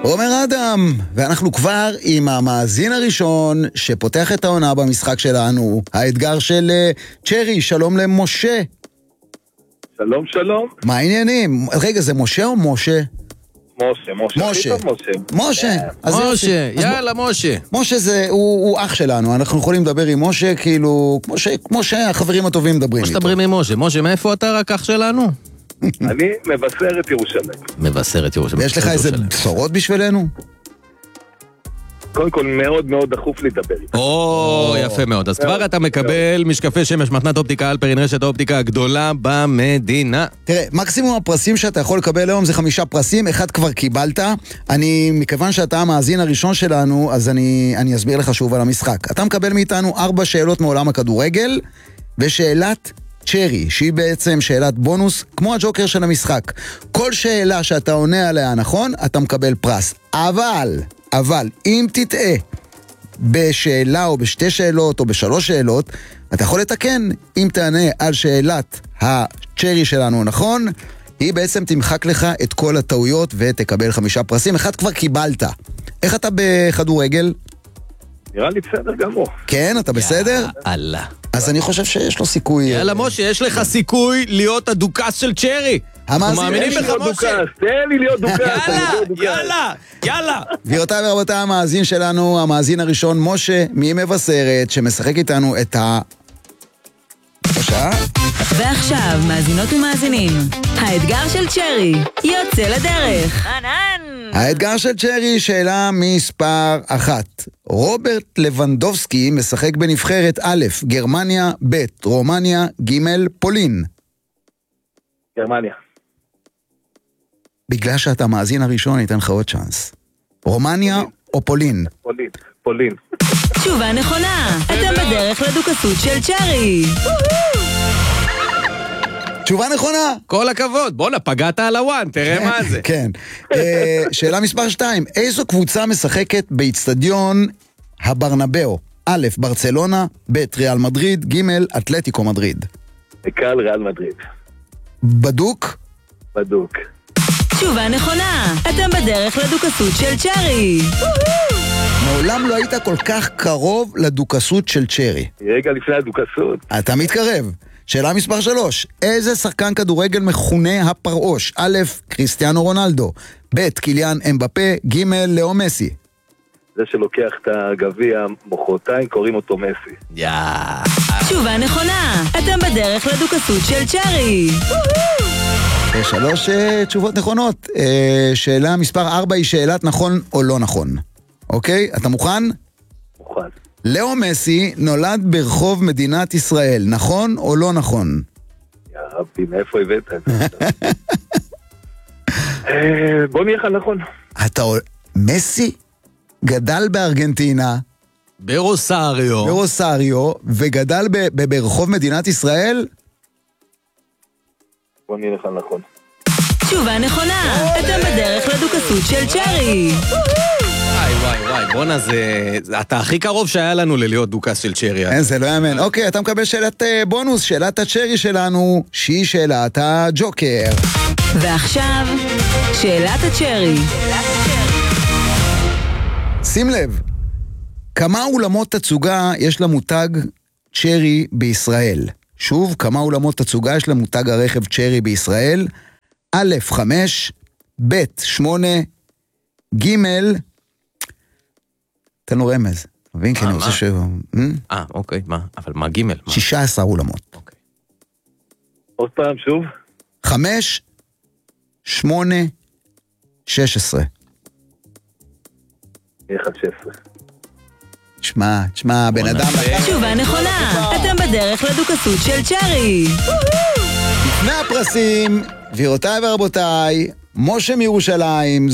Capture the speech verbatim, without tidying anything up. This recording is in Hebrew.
עומר אדם, ואנחנו כבר עם המאזין הראשון שפותח את העונה במשחק שלנו, האתגר של צ'רי. שלום למשה. שלום, שלום. מה העניינים? רגע, זה משה או משה? משה, משה. משה. משה. משה, יאללה משה. משה זה, הוא אח שלנו, אנחנו יכולים לדבר עם משה כאילו, כמו שהחברים הטובים מדברים איתו. מדברים עם משה. משה, מאיפה אתה רק אח שלנו? אני מבשרת ירושלים. מבשרת ירושלים. ויש לך איזה בשורות בשבילנו? קודם כל מאוד מאוד דחוף לי לדבר איתך. או, יפה מאוד. אז כבר אתה מקבל משקפי שמש, מתנת אופטיקה אלפרין, רשת האופטיקה הגדולה במדינה. תראה, מקסימום הפרסים שאתה יכול לקבל היום זה חמישה פרסים, אחד כבר קיבלת. אני, מכיוון שאתה המאזין הראשון שלנו, אז אני, אני אסביר לך שוב על המשחק. אתה מקבל מאיתנו ארבע שאלות מעולם הכדורגל, ושאלת צ'רי, שהיא בעצם שאלת בונוס, כמו הג'וקר של המשחק. כל שאלה שאתה עונה עליה נכון, אתה מקבל פרס. אבל, אבל, אם תטעה בשאלה או בשתי שאלות או בשלוש שאלות, אתה יכול לתקן. אם תענה על שאלת הצ'רי שלנו נכון, היא בעצם תמחק לך את כל הטעויות ותקבל חמישה פרסים. אחד כבר קיבלת. איך אתה בכדורגל? נראה לי בסדר גמור. כן, אתה בסדר? יאללה. אז אני חושב שיש לו סיכוי. יאללה משה, יש לך סיכוי להיות הדוכס של צ'רי. אנחנו מאמינים בך משה. תן לי להיות דוכס. יאללה, יאללה, יאללה. גבירותיי ורבותיי, המאזין שלנו, המאזין הראשון, משה ממבשרת, שמשחק איתנו את ה... בשעה? ועכשיו, מאזינות ומאזינים, האתגר של צ'רי יוצא לדרך. האתגר של צ'רי, שאלה מספר אחת. רוברט לבנדובסקי משחק בנבחרת א', גרמניה, ב', רומניה, ג', פולין. גרמניה. בגלל שאתה המאזין הראשון, ניתן לך עוד צ'אנס. רומניה או פולין? פולין. פולין. תשובה נכונה. אתם בדרך לדוכסות של צ'רי. תשובה נכונה. כל הכבוד. בוא פגעת על הוואן, תראה מה זה. כן. שאלה מספר שתיים. איזו קבוצה משחקת באצטדיון הברנבאו? א', ברצלונה, ב', ריאל מדריד, ג', אתלטיקו מדריד. קהל ריאל מדריד. בדוק? בדוק. תשובה נכונה. אתם בדרך לדוכסות של צ'רי. מעולם לא היית כל כך קרוב לדוכסות של צ'רי. רגע לפני הדוכסות. אתה מתקרב. שאלה מספר שלוש. איזה שחקן כדורגל מכונה הפרעוש? א', קריסטיאנו רונלדו, ב', קיליאן אמבפה, ג', לאו מסי. זה שלוקח את הגביע מוחרתיים, קוראים אותו מסי. יאה. תשובה נכונה. אתם בדרך לדוכסות של צ'רי. שלוש תשובות נכונות. שאלה מספר ארבע היא שאלת נכון או לא נכון. אוקיי? אתה מוכן? מוכן. לאו מסי נולד ברחוב מדינת ישראל, נכון או לא נכון? יא רבי, מאיפה הבאת את זה? בוא נהיה לך נכון. אתה... מסי גדל בארגנטינה. ברוסריו. ברוסריו, וגדל ברחוב מדינת ישראל? בוא נהיה לך נכון. תשובה נכונה. אתם בדרך לדוכסות של צ'רי. וואי וואי וואי, בונה זה... אתה הכי קרוב שהיה לנו ללהיות דוכס של צ'רי. אין, זה לא יאמן. אוקיי, אתה מקבל שאלת בונוס, שאלת הצ'רי שלנו, שהיא שאלת הג'וקר. ועכשיו, שאלת הצ'רי. שים לב, כמה אולמות תצוגה יש למותג צ'רי בישראל? שוב, כמה אולמות תצוגה יש למותג הרכב צ'רי בישראל? א', חמש, ב', שמונה, ג', תן לו רמז. מבין? כי אני רוצה ש... אה, אוקיי, מה? אבל מה ג'? שישה עשר אולמות. אוקיי. עוד פעם, שוב. חמש, שמונה, שש עשרה. יהיה לך שש עשרה. תשמע, תשמע, בן אדם... תשובה נכונה. אתם בדרך לדוכסות של צ'רי. לפני הפרסים, גבירותיי ורבותיי, משה מירושלים,